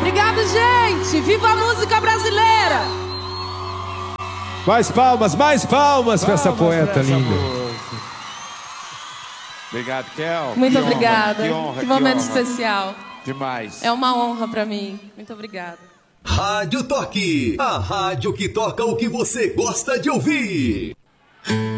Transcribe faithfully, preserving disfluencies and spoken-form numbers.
Obrigado, gente! Viva a música brasileira! Mais palmas, mais palmas, palmas pra essa poeta linda. Música. Obrigado, Kel. Muito que obrigada. Honra, que honra, que momento que honra. especial. Demais. É uma honra pra mim. Muito obrigada. Rádio Toque, a rádio que toca o que você gosta de ouvir.